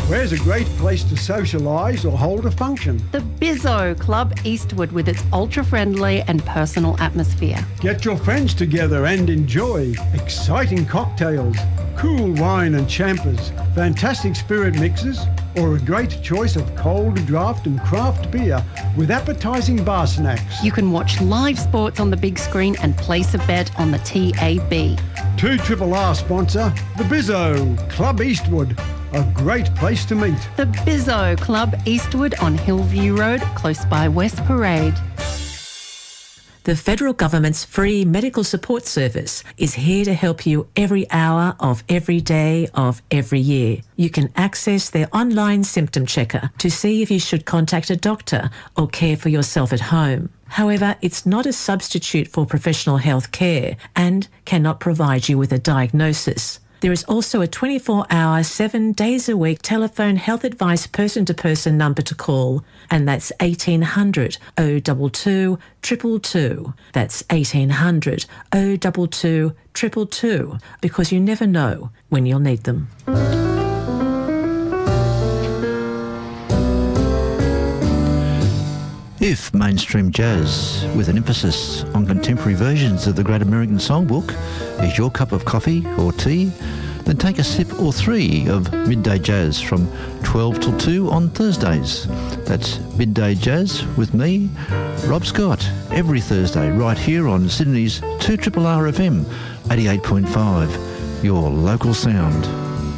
Where's a great place to socialise or hold a function? The Bizzo Club Eastwood with its ultra-friendly and personal atmosphere. Get your friends together and enjoy exciting cocktails, cool wine and champers, fantastic spirit mixes, or a great choice of cold draft and craft beer with appetising bar snacks. You can watch live sports on the big screen and place a bet on the TAB. 2RRR sponsor, the Bizzo Club Eastwood. A great place to meet. The Bizzo Club Eastwood on Hillview Road, close by West Parade. The federal government's free medical support service is here to help you every hour of every day of every year. You can access their online symptom checker to see if you should contact a doctor or care for yourself at home. However, it's not a substitute for professional health care and cannot provide you with a diagnosis. There is also a 24-hour, 7 days a week telephone health advice person-to-person number to call, and that's 1800 022 222. That's 1800 022 222, because you never know when you'll need them. If mainstream jazz, with an emphasis on contemporary versions of the Great American Songbook, is your cup of coffee or tea, then take a sip or three of Midday Jazz from 12 till 2 on Thursdays. That's Midday Jazz with me, Rob Scott, every Thursday right here on Sydney's 2RRR FM 88.5, your local sound.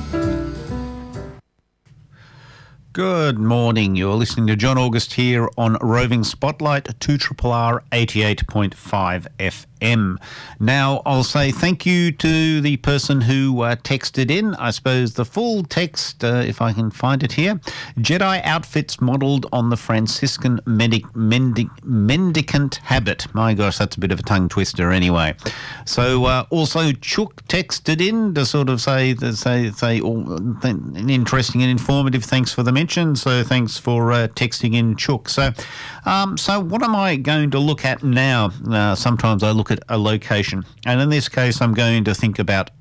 Good morning. You're listening to John August here on Roving Spotlight, 2RRR 88.5 FM. Now, I'll say thank you to the person who texted in. I suppose the full text, if I can find it here. Jedi outfits modelled on the Franciscan mendicant habit. My gosh, that's a bit of a tongue twister anyway. So also Chook texted in to sort of say an interesting and informative thanks for the mention. So thanks for texting in, Chook. So what am I going to look at now? Sometimes I look at a location, and in this case I'm going to think about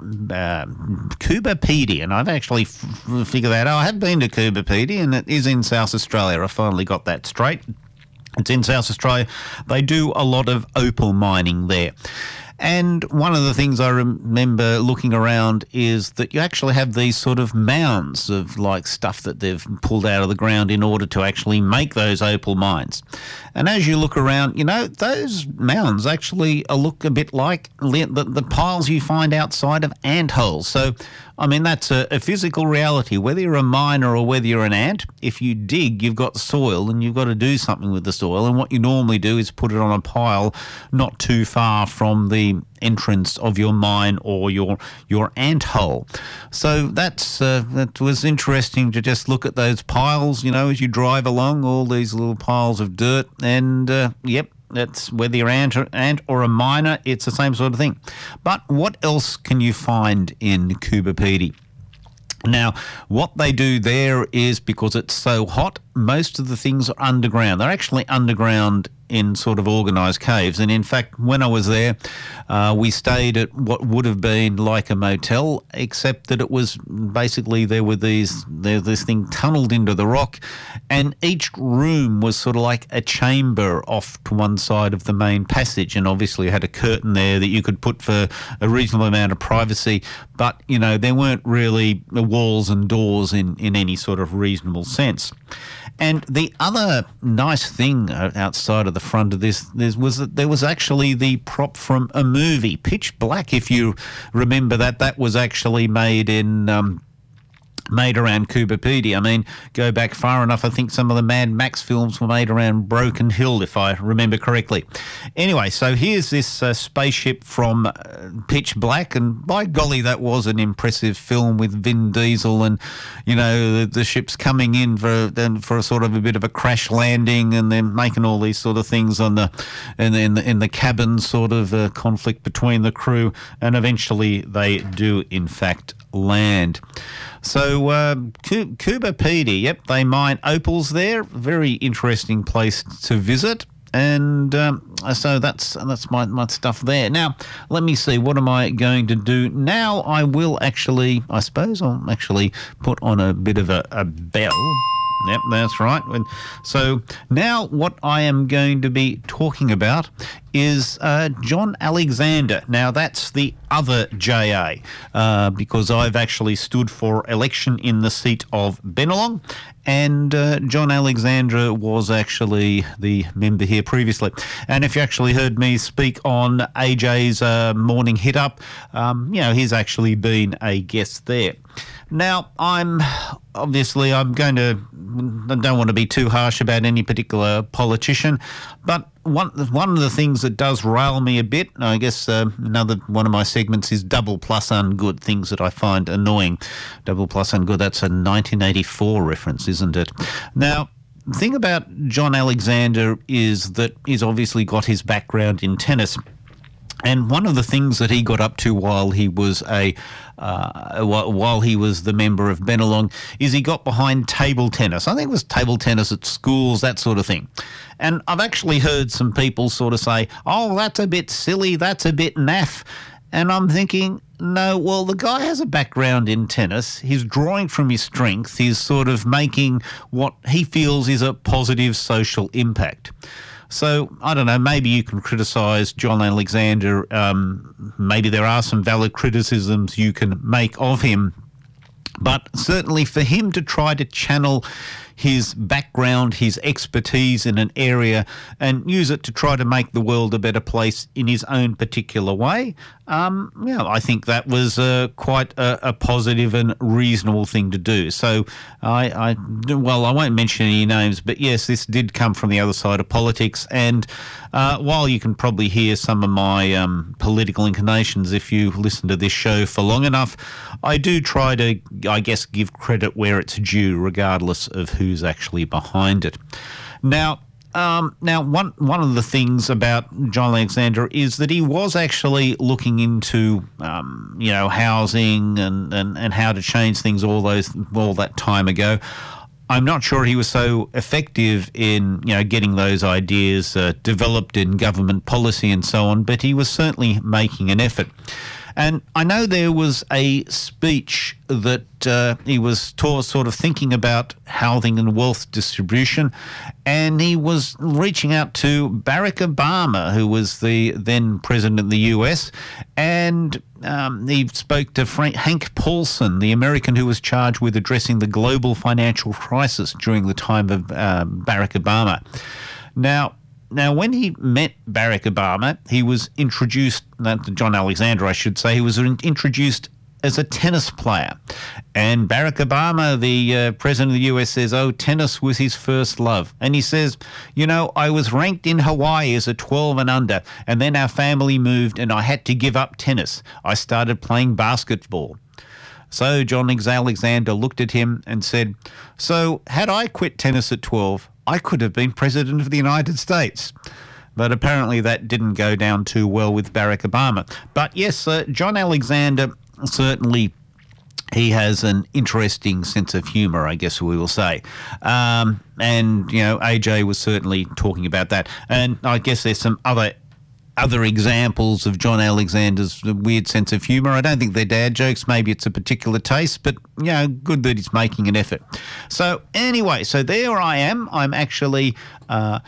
Coober Pedy, and I've actually figured that out. I have been to Coober Pedy, and it is in South Australia. I finally got that straight. It's in South Australia. They do a lot of opal mining there. And one of the things I remember looking around is that you actually have these sort of mounds of like stuff that they've pulled out of the ground in order to actually make those opal mines. And as you look around, you know, those mounds actually look a bit like the piles you find outside of ant holes. So, I mean, that's a physical reality. Whether you're a miner or whether you're an ant, if you dig, you've got soil and you've got to do something with the soil. And what you normally do is put it on a pile not too far from the entrance of your mine or your ant hole. So that was interesting to just look at those piles, you know, as you drive along, all these little piles of dirt. And, yep, that's whether you're ant or a miner, it's the same sort of thing. But what else can you find in Coober Pedy? Now, what they do there is, because it's so hot, most of the things are underground. They're actually underground in sort of organised caves. And in fact, when I was there, we stayed at what would have been like a motel, except that it was basically there's this thing tunnelled into the rock, and each room was sort of like a chamber off to one side of the main passage. And obviously you had a curtain there that you could put for a reasonable amount of privacy. But, you know, there weren't really walls and doors in any sort of reasonable sense. And the other nice thing outside of the front of this was that there was actually the prop from a movie, Pitch Black, if you remember that. That was actually made around Coober Pedy. I mean, go back far enough, I think some of the Mad Max films were made around Broken Hill, if I remember correctly. Anyway, so here's this spaceship from Pitch Black, and by golly, that was an impressive film with Vin Diesel, and, you know, the ship's coming in for a sort of a bit of a crash landing, and then making all these sort of things in the cabin, sort of conflict between the crew, and eventually they do, in fact, land. So Coober Pedy, yep, they mine opals there. Very interesting place to visit. And so that's my stuff there. Now, let me see. What am I going to do now? I will actually, I suppose I'll actually put on a bit of a bell. Yep, that's right. So now what I am going to be talking about is John Alexander. Now, that's the other JA, because I've actually stood for election in the seat of Bennelong, and John Alexander was actually the member here previously. And if you actually heard me speak on AJ's morning hit-up, he's actually been a guest there. Now, I don't want to be too harsh about any particular politician, but one of the things that does rail me a bit, I guess another one of my segments is double plus ungood, things that I find annoying. Double plus ungood, that's a 1984 reference, isn't it? Now, the thing about John Alexander is that he's obviously got his background in tennis. And one of the things that he got up to while he was the member of Bennelong is he got behind table tennis. I think it was table tennis at schools, that sort of thing. And I've actually heard some people sort of say, "Oh, that's a bit silly, that's a bit naff." And I'm thinking, no, well, the guy has a background in tennis. He's drawing from his strength. He's sort of making what he feels is a positive social impact. So, I don't know, maybe you can criticise John Alexander. Maybe there are some valid criticisms you can make of him. But certainly for him to try to channel his background, his expertise in an area and use it to try to make the world a better place in his own particular way, I think that was quite a positive and reasonable thing to do. So I won't mention any names, but yes, this did come from the other side of politics. And while you can probably hear some of my political inclinations if you listen to this show for long enough, I do try to, I guess, give credit where it's due, regardless of who's actually behind it. Now, one of the things about John Alexander is that he was actually looking into, housing and how to change things all that time ago. I'm not sure he was so effective in, getting those ideas developed in government policy and so on, but he was certainly making an effort. And I know there was a speech that he was sort of thinking about housing and wealth distribution, and he was reaching out to Barack Obama, who was the then president of the US, and he spoke to Hank Paulson, the American who was charged with addressing the global financial crisis during the time of Barack Obama. Now, when he met Barack Obama, he was introduced, John Alexander, I should say, he was introduced as a tennis player. And Barack Obama, the president of the US, says, "Oh, tennis was his first love." And he says, "I was ranked in Hawaii as a 12 and under, and then our family moved and I had to give up tennis. I started playing basketball." So John Alexander looked at him and said, "So had I quit tennis at 12, I could have been president of the United States." But apparently that didn't go down too well with Barack Obama. But yes, John Alexander, certainly he has an interesting sense of humour, I guess we will say. And, AJ was certainly talking about that. And I guess there's some other examples of John Alexander's weird sense of humour. I don't think they're dad jokes. Maybe it's a particular taste, but, good that he's making an effort. So anyway, there I am. I'm actually I'm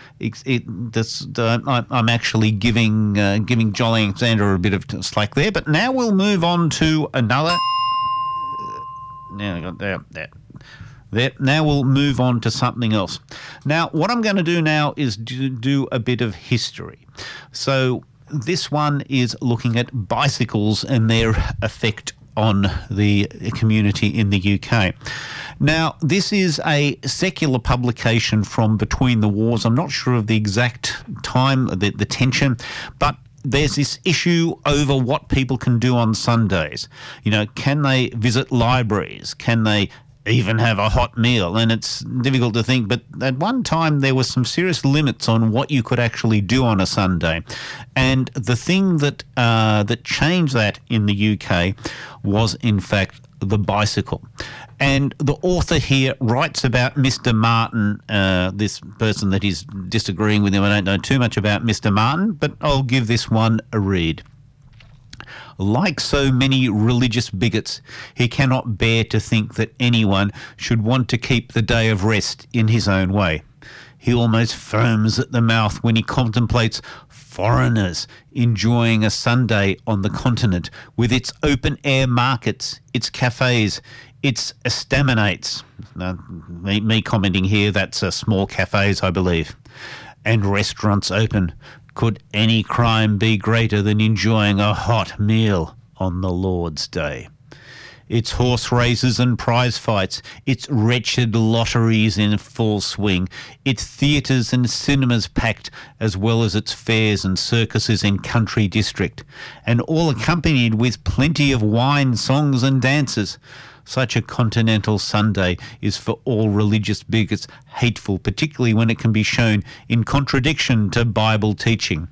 actually giving John Alexander a bit of slack there. But now we'll move on to another. Now I got that. Now we'll move on to something else. Now, what I'm going to do now is do a bit of history. So this one is looking at bicycles and their effect on the community in the UK. Now, this is a secular publication from between the wars. I'm not sure of the exact time, the tension, but there's this issue over what people can do on Sundays. Can they visit libraries? Can they even have a hot meal? And it's difficult to think, but at one time there were some serious limits on what you could actually do on a Sunday. And the thing that changed that in the UK was, in fact, the bicycle. And the author here writes about Mr. Martin, this person that is disagreeing with him. I don't know too much about Mr. Martin, but I'll give this one a read. Like so many religious bigots, he cannot bear to think that anyone should want to keep the day of rest in his own way. He almost foams at the mouth when he contemplates foreigners enjoying a Sunday on the continent with its open-air markets, its cafes, its estaminates. Me commenting here, that's small cafes, I believe. And restaurants open. Could any crime be greater than enjoying a hot meal on the Lord's Day? Its horse races and prize fights, its wretched lotteries in full swing, its theatres and cinemas packed, as well as its fairs and circuses in country district, and all accompanied with plenty of wine, songs and dances. Such a continental Sunday is for all religious bigots hateful, particularly when it can be shown in contradiction to Bible teaching.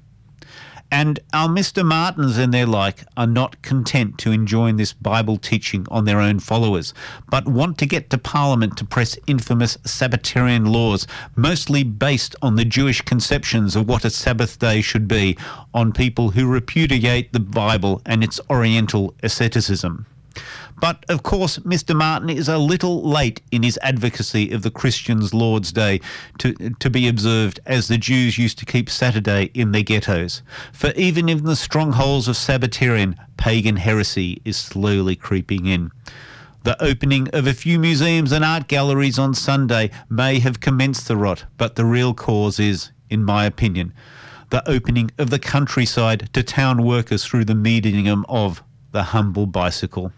And our Mr. Martins and their like are not content to enjoin this Bible teaching on their own followers, but want to get to Parliament to press infamous Sabbatarian laws, mostly based on the Jewish conceptions of what a Sabbath day should be, on people who repudiate the Bible and its Oriental asceticism. But, of course, Mr. Martin is a little late in his advocacy of the Christians' Lord's Day to be observed as the Jews used to keep Saturday in their ghettos. For even in the strongholds of Sabbatarian, pagan heresy is slowly creeping in. The opening of a few museums and art galleries on Sunday may have commenced the rot, but the real cause is, in my opinion, the opening of the countryside to town workers through the medium of the humble bicycle.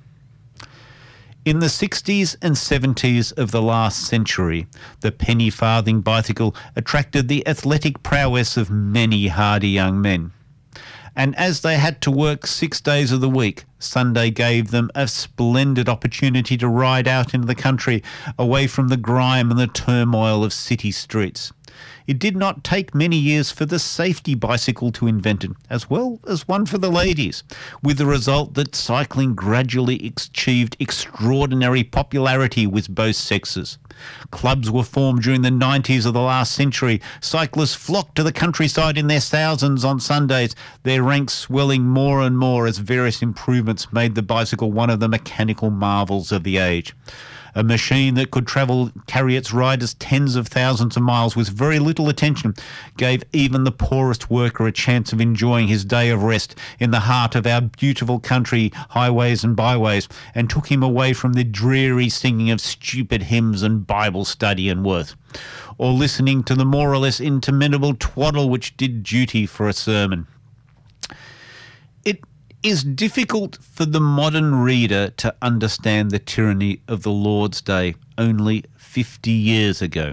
In the 60s and 70s of the last century, the penny farthing bicycle attracted the athletic prowess of many hardy young men. And as they had to work 6 days of the week, Sunday gave them a splendid opportunity to ride out into the country, away from the grime and the turmoil of city streets. It did not take many years for the safety bicycle to invent it, as well as one for the ladies, with the result that cycling gradually achieved extraordinary popularity with both sexes. Clubs were formed during the 90s of the last century. Cyclists flocked to the countryside in their thousands on Sundays, their ranks swelling more and more as various improvements made the bicycle one of the mechanical marvels of the age. A machine that could carry its riders tens of thousands of miles with very little attention gave even the poorest worker a chance of enjoying his day of rest in the heart of our beautiful country highways and byways, and took him away from the dreary singing of stupid hymns and Bible study and worth, or listening to the more or less interminable twaddle which did duty for a sermon. It is difficult for the modern reader to understand the tyranny of the Lord's Day only 50 years ago.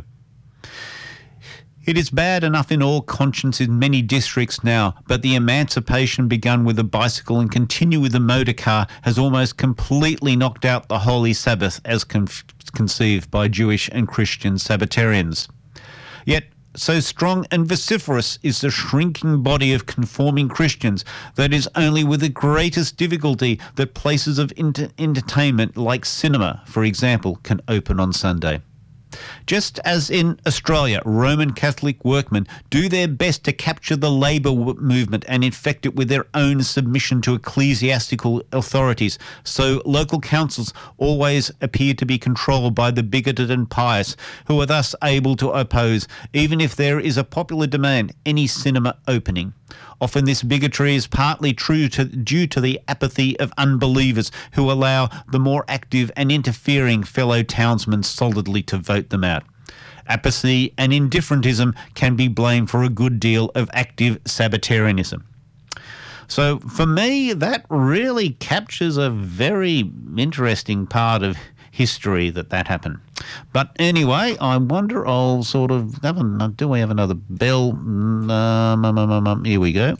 It is bad enough in all conscience in many districts now, but the emancipation begun with the bicycle and continue with the motor car has almost completely knocked out the Holy Sabbath as conceived by Jewish and Christian Sabbatarians. Yet, so strong and vociferous is the shrinking body of conforming Christians that it is only with the greatest difficulty that places of entertainment like cinema, for example, can open on Sunday. Just as in Australia, Roman Catholic workmen do their best to capture the labour movement and infect it with their own submission to ecclesiastical authorities, so local councils always appear to be controlled by the bigoted and pious, who are thus able to oppose, even if there is a popular demand, any cinema opening. Often this bigotry is partly due to the apathy of unbelievers who allow the more active and interfering fellow townsmen solidly to vote them out. Apathy and indifferentism can be blamed for a good deal of active Sabbatarianism. So for me, that really captures a very interesting part of history that happened. But anyway, I wonder, I'll sort of do we have another bell? Here we go.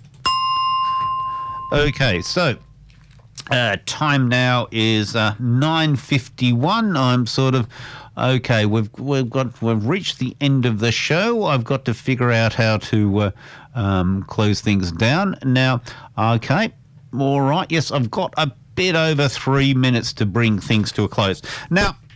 Okay, so time now is 9:51. I'm sort of okay. We've reached the end of the show. I've got to figure out how to close things down now. Okay, all right. Yes, I've got a bit over 3 minutes to bring things to a close. Now,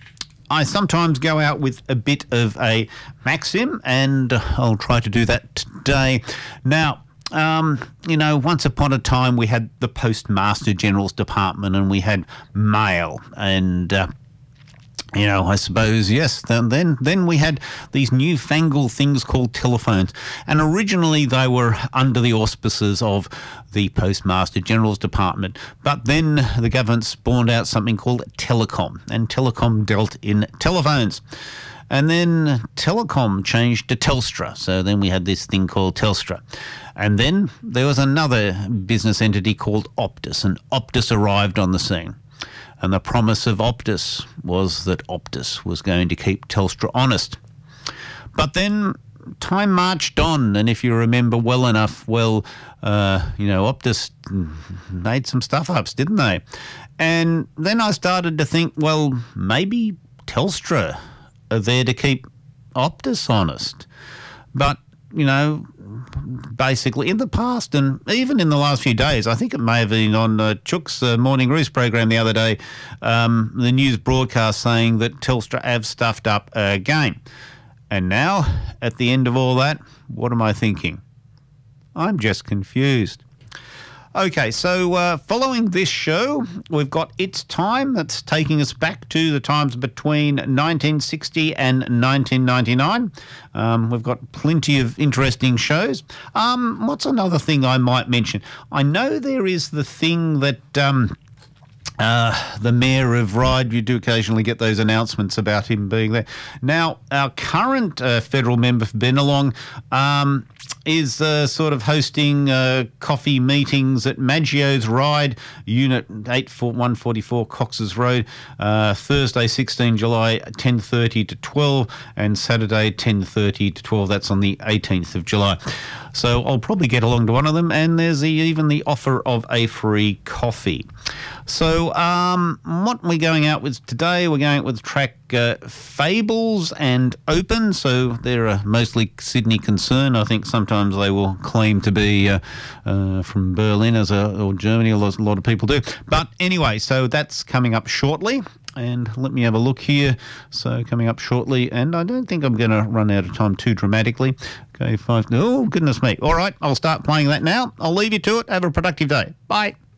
I sometimes go out with a bit of a maxim, and I'll try to do that today. Now, once upon a time we had the Postmaster General's Department and we had mail and... I suppose, yes, then we had these newfangled things called telephones. And originally they were under the auspices of the Postmaster General's Department. But then the government spawned out something called Telecom, and Telecom dealt in telephones. And then Telecom changed to Telstra. So then we had this thing called Telstra. And then there was another business entity called Optus, and Optus arrived on the scene. And the promise of Optus was that Optus was going to keep Telstra honest. But then time marched on, and if you remember well enough, Optus made some stuff-ups, didn't they? And then I started to think, well, maybe Telstra are there to keep Optus honest. But, basically in the past and even in the last few days, I think it may have been on Chook's Morning Roost program the other day, the news broadcast saying that Telstra have stuffed up again. And now, at the end of all that, what am I thinking? I'm just confused. Okay, so following this show, we've got It's Time. That's taking us back to the times between 1960 and 1999. We've got plenty of interesting shows. What's another thing I might mention? I know there is the thing that the Mayor of Ryde, you do occasionally get those announcements about him being there. Now, our current federal member for Bennelong is sort of hosting coffee meetings at Maggio's Ryde, Unit 144 Cox's Road, Thursday 16 July 10:30 to 12 and Saturday 10:30 to 12. That's on the 18th of July. So I'll probably get along to one of them, and there's even the offer of a free coffee. So what are we going out with today? We're going out with the track Fables and Open. So they're a mostly Sydney concern. I think sometimes they will claim to be from Berlin or Germany, a lot of people do. But anyway, so that's coming up shortly. And let me have a look here. So coming up shortly, and I don't think I'm going to run out of time too dramatically. Okay, oh, goodness me. All right, I'll start playing that now. I'll leave you to it. Have a productive day. Bye.